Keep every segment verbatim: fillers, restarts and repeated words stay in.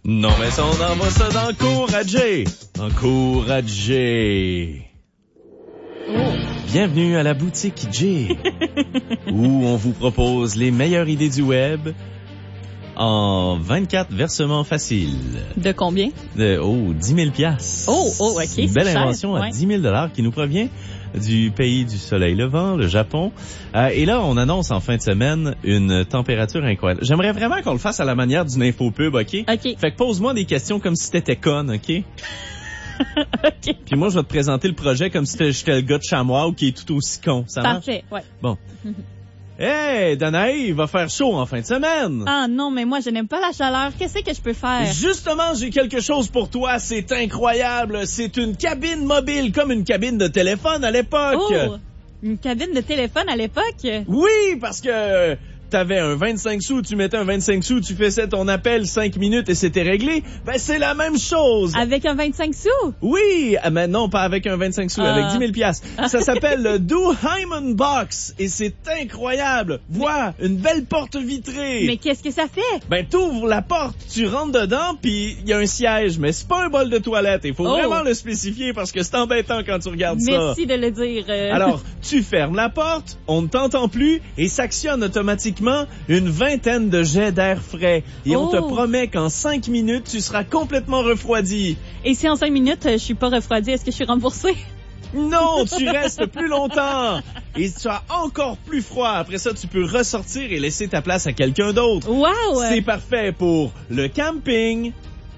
Non, mais ça, on envoie ça dans le cours à Jay. Encouragé. Oh. Bienvenue à la boutique Jay, où on vous propose les meilleures idées du web en vingt-quatre versements faciles. De combien? De, oh, dix mille piastres. Oh, oh, OK, c'est Une belle cher, invention à ouais. dix mille dollars qui nous provient du pays du soleil levant, le Japon. Euh, et là, on annonce en fin de semaine une température incroyable. J'aimerais vraiment qu'on le fasse à la manière d'une infopub, OK? OK. Fait que pose-moi des questions comme si t'étais conne, OK? OK. Puis moi, je vais te présenter le projet comme si j'étais le gars de Chamois ou qui est tout aussi con. Ça marche? Parfait, ouais. Bon. Hey, Danaï, il va faire chaud en fin de semaine. Ah non, mais moi, je n'aime pas la chaleur. Qu'est-ce que je peux faire? Justement, j'ai quelque chose pour toi. C'est incroyable. C'est une cabine mobile, comme une cabine de téléphone à l'époque. Oh, une cabine de téléphone à l'époque? Oui, parce que t'avais un vingt-cinq sous, tu mettais un vingt-cinq sous, tu faisais ton appel cinq minutes et c'était réglé. Ben, c'est la même chose. Avec un vingt-cinq sous? Oui, mais non, pas avec un vingt-cinq sous, Ah. avec dix mille piastres. Ça s'appelle le Do Hyman Box et c'est incroyable. Vois, une belle porte vitrée. Mais qu'est-ce que ça fait? Ben, t'ouvres la porte, tu rentres dedans, puis il y a un siège, mais c'est pas un bol de toilette. Il faut Oh. vraiment le spécifier parce que c'est embêtant quand tu regardes ça. Merci de le dire. euh. Alors, tu fermes la porte, on ne t'entend plus et s'actionne automatiquement une vingtaine de jets d'air frais. Et Oh. on te promet qu'en cinq minutes, tu seras complètement refroidi. Et si en cinq minutes, euh, je suis pas refroidie, est-ce que je suis remboursée? Non, tu restes plus longtemps et tu as encore plus froid. Après ça, tu peux ressortir et laisser ta place à quelqu'un d'autre. Wow! C'est parfait pour le camping.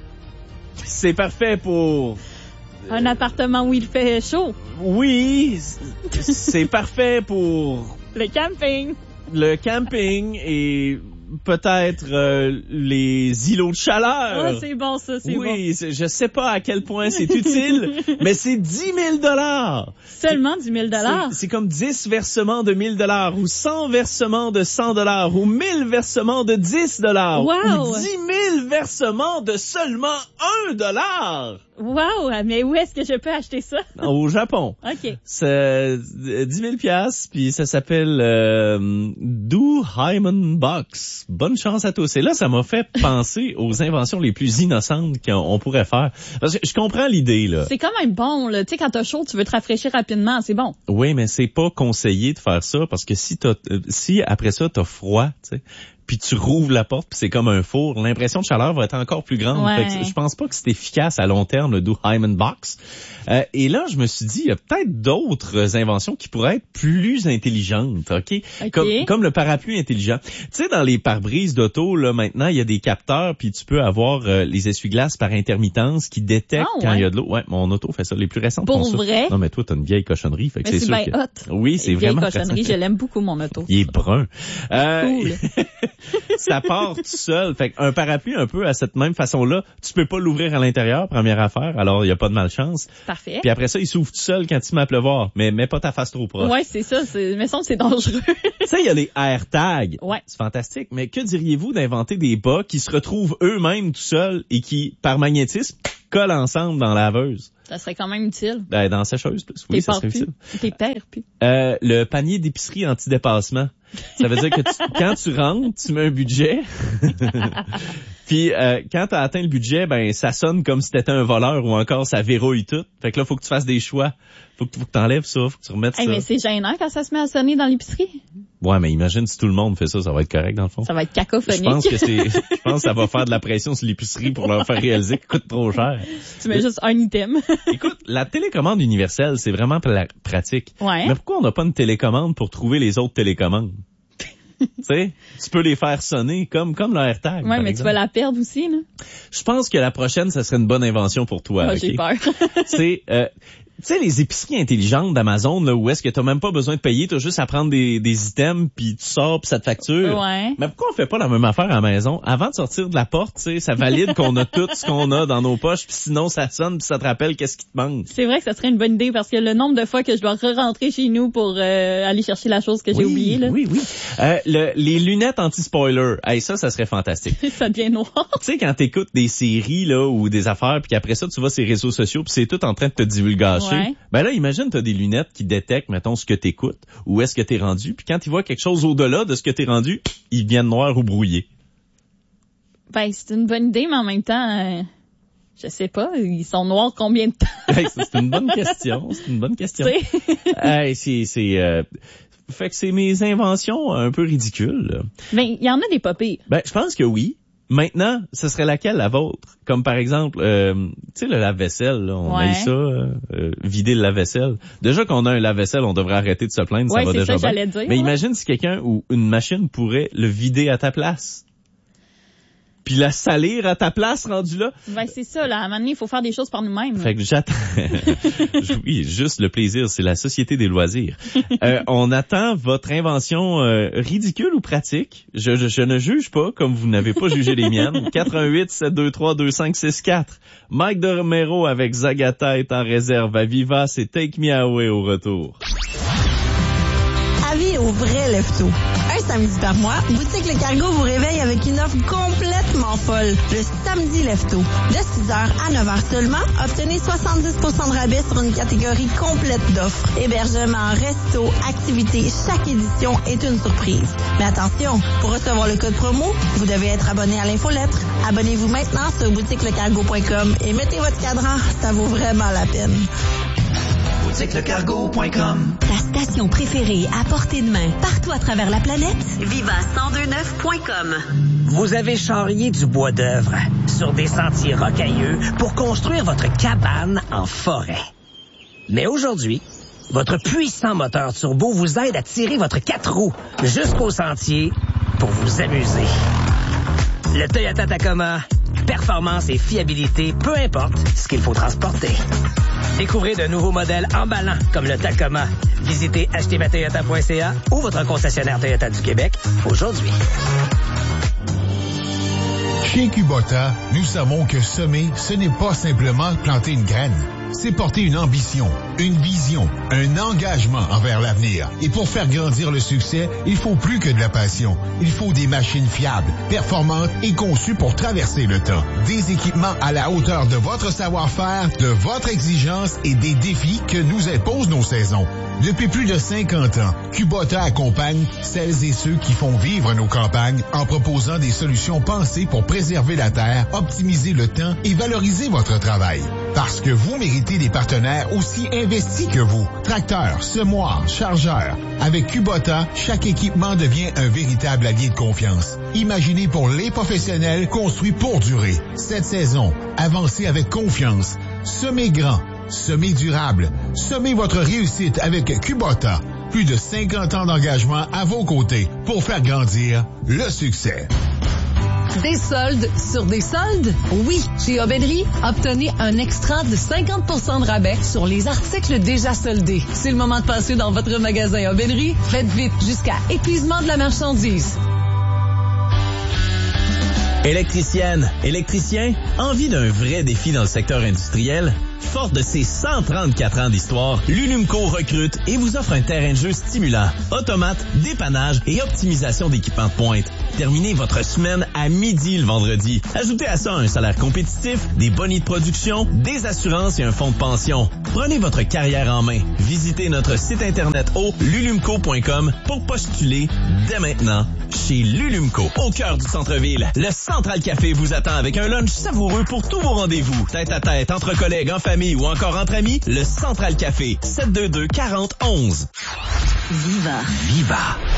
C'est parfait pour... Un appartement où il fait chaud. Oui, c'est parfait pour Le camping. le camping et peut-être euh, les îlots de chaleur. Oh, c'est bon, ça, c'est bon. Oui, c'est- je sais pas à quel point c'est utile, mais c'est dix mille dollars. Seulement dix mille dollars. C'est, c'est comme dix versements de mille dollars ou cent versements de cent dollars ou mille versements de dix dollars Wow. ou dix mille versements de seulement un dollar Wow! Mais où est-ce que je peux acheter ça? au Japon. OK. C'est euh, dix mille piastres, puis ça s'appelle euh, Do Hyman Box. Bonne chance à tous. Et là, ça m'a fait penser aux inventions les plus innocentes qu'on on pourrait faire. Parce que je comprends l'idée, là. C'est quand même bon, là. Tu sais, quand t'as chaud, tu veux te rafraîchir rapidement, c'est bon. Oui, mais c'est pas conseillé de faire ça parce que si t'as, euh, si après ça t'as froid, tu sais, puis tu rouvres la porte, puis c'est comme un four, l'impression de chaleur va être encore plus grande. Ouais. Fait que je pense pas que c'est efficace à long terme, le Do Hyman Box. Euh, et là, je me suis dit, il y a peut-être d'autres inventions qui pourraient être plus intelligentes, OK? OK. Comme, comme le parapluie intelligent. Tu sais, dans les pare-brises d'auto, là, maintenant, il y a des capteurs, puis tu peux avoir euh, les essuie-glaces par intermittence qui détectent Ah, quand il ouais. y a de l'eau. Ouais, mon auto fait ça. Les plus récentes Pour font ça. vrai? Non, mais toi, t'as une vieille cochonnerie, fait que Mais c'est c'est sûr bien que... hot. Oui, c'est Les vieilles vraiment cochonneries, pratique. je l'aime beaucoup, mon auto. Il est brun. Euh, Cool. ça part tout seul. Fait un parapluie un peu à cette même façon-là, tu peux pas l'ouvrir à l'intérieur, première affaire, alors il y a pas de malchance. Parfait. Puis après ça, il s'ouvre tout seul quand il met à pleuvoir, mais mets pas ta face trop proche. Ouais, c'est ça. C'est... Mais ça, c'est dangereux. Tu sais, il y a les AirTags. Ouais. C'est fantastique, mais que diriez-vous d'inventer des bas qui se retrouvent eux-mêmes tout seuls et qui, par magnétisme, collent ensemble dans la laveuse? Ça serait quand même utile. Ben, dans la sécheuse, plus. Oui, T'es ça pars serait plus. utile. T'es père, puis. Euh, le panier d'épicerie anti-dépassement. Ça veut dire que tu- quand tu rentres, tu mets un budget. Puis euh, quand tu as atteint le budget, ben ça sonne comme si t'étais un voleur ou encore ça verrouille tout. Fait que là, faut que tu fasses des choix. Faut que, faut que t'enlèves ça, faut que tu remettes Hey, ça. mais c'est gênant quand ça se met à sonner dans l'épicerie. Ouais, mais imagine si tout le monde fait ça, ça va être correct dans le fond. Ça va être Je cacophonique. pense que c'est, je pense que ça va faire de la pression sur l'épicerie pour leur faire réaliser que ça coûte trop cher. Tu mets juste un item. Écoute, la télécommande universelle, c'est vraiment pla- pratique. Ouais. Mais pourquoi on n'a pas une télécommande pour trouver les autres télécommandes? Tu sais, tu peux les faire sonner comme comme le AirTag. Ouais, par mais exemple. tu vas la perdre aussi, là. Je pense que la prochaine, ça serait une bonne invention pour toi. Ah, ok? j'ai peur. C'est euh, tu sais, les épiceries intelligentes d'Amazon, là, où est-ce que t'as même pas besoin de payer, t'as juste à prendre des, des items, puis tu sors, puis ça te facture. Ouais. Mais pourquoi on fait pas la même affaire à la maison? Avant de sortir de la porte, tu sais, ça valide qu'on a tout ce qu'on a dans nos poches, puis sinon ça sonne, puis ça te rappelle qu'est-ce qui te manque. C'est vrai que ça serait une bonne idée parce que le nombre de fois que je dois re-rentrer chez nous pour euh, aller chercher la chose que j'ai oui, oubliée, là. Oui, oui. Euh, le, les lunettes anti-spoiler, hey, ça, ça serait fantastique. Ça devient noir. Tu sais, quand t'écoutes des séries, là, ou des affaires, puis qu'après ça, tu vas sur les réseaux sociaux, puis c'est tout en train de te divulgacher. Ouais. Ben là, imagine, t'as des lunettes qui détectent, mettons, ce que t'écoutes, où est-ce que t'es rendu, puis quand ils voient quelque chose au-delà de ce que t'es rendu, ils viennent noirs ou brouillés. Ben, c'est une bonne idée, mais en même temps, euh, je sais pas, ils sont noirs combien de temps? Hey, c'est une bonne question, c'est une bonne question. Hey, c'est, c'est, euh, fait que c'est mes inventions un peu ridicules, là. Ben, il y en a des pas pires. Ben, je pense que oui. Maintenant, ce serait laquelle la vôtre? Comme par exemple, euh, tu sais, le lave-vaisselle, là, on ouais. a eu ça, euh, vider le lave-vaisselle. Déjà qu'on a un lave-vaisselle, on devrait arrêter de se plaindre, ouais, ça va déjà ça, bien. Dire, Mais ouais. imagine si quelqu'un ou une machine pourrait le vider à ta place. Puis la salir à ta place, rendu là. Ben, c'est ça, là. À un moment donné, il faut faire des choses par nous-mêmes. Fait que j'attends. Oui, juste le plaisir, c'est la société des loisirs. Euh, on attend votre invention euh, ridicule ou pratique. Je, je, je ne juge pas, comme vous n'avez pas jugé les miennes. quatre un huit, sept deux trois, deux cinq six quatre. Mike de Romero avec Zagata est en réserve à Viva, c'est Take Me Away au retour. Avis au vrai lefto. Un samedi par mois, Boutique Le Cargo vous réveille avec une offre complètement folle. Le samedi lefto. De six heures à neuf heures seulement, obtenez soixante-dix pour cent de rabais sur une catégorie complète d'offres. Hébergement, resto, activités, chaque édition est une surprise. Mais attention, pour recevoir le code promo, vous devez être abonné à l'infolettre. Abonnez-vous maintenant sur boutique le cargo point com et mettez votre cadran, ça vaut vraiment la peine. boutique le cargo point com. Ta station préférée à portée de main, partout à travers la planète, viva cent deux neuf point com. Vous avez charrié du bois d'œuvre sur des sentiers rocailleux pour construire votre cabane en forêt. Mais aujourd'hui, votre puissant moteur turbo vous aide à tirer votre quatre roues jusqu'au sentier pour vous amuser. Le Toyota Tacoma, performance et fiabilité, peu importe ce qu'il faut transporter. Découvrez de nouveaux modèles emballants comme le Tacoma. Visitez acheter ma toyota point c a ou votre concessionnaire Toyota du Québec aujourd'hui. Chez Kubota, nous savons que semer, ce n'est pas simplement planter une graine. C'est porter une ambition, une vision, un engagement envers l'avenir. Et pour faire grandir le succès, il faut plus que de la passion. Il faut des machines fiables, performantes et conçues pour traverser le temps. Des équipements à la hauteur de votre savoir-faire, de votre exigence et des défis que nous imposent nos saisons. Depuis plus de cinquante ans, Kubota accompagne celles et ceux qui font vivre nos campagnes en proposant des solutions pensées pour préserver la terre, optimiser le temps et valoriser votre travail. Parce que vous méritez des partenaires aussi investis que vous. Tracteurs, semoirs, chargeurs. Avec Kubota, chaque équipement devient un véritable allié de confiance. Imaginé pour les professionnels, construit pour durer. Cette saison, avancez avec confiance. Semez grand. Semez durable. Semez votre réussite avec Kubota. Plus de cinquante ans d'engagement à vos côtés pour faire grandir le succès. Des soldes sur des soldes? Oui, chez Aubainerie, obtenez un extra de cinquante pour cent de rabais sur les articles déjà soldés. C'est le moment de passer dans votre magasin Aubainerie. Faites vite jusqu'à épuisement de la marchandise. Électricienne, électricien, envie d'un vrai défi dans le secteur industriel? Forte de ses cent trente-quatre ans d'histoire, l'Ulumco recrute et vous offre un terrain de jeu stimulant, automate, dépannage et optimisation d'équipements de pointe. Terminez votre semaine à midi le vendredi. Ajoutez à ça un salaire compétitif, des bonnies de production, des assurances et un fonds de pension. Prenez votre carrière en main. Visitez notre site internet au lulumco point com pour postuler dès maintenant chez Lulumco, au cœur du centre-ville. Le Central Café vous attend avec un lunch savoureux pour tous vos rendez-vous. Tête à tête, entre collègues, en famille ou encore entre amis, le Central Café, sept deux deux, quarante, onze. Viva. Viva.